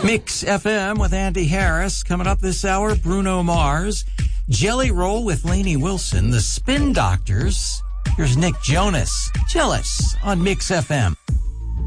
Mix FM with Andy Harris. Coming up this hour, Bruno Mars. Jelly Roll with Lainey Wilson. The Spin Doctors. Here's Nick Jonas. Jealous on Mix FM.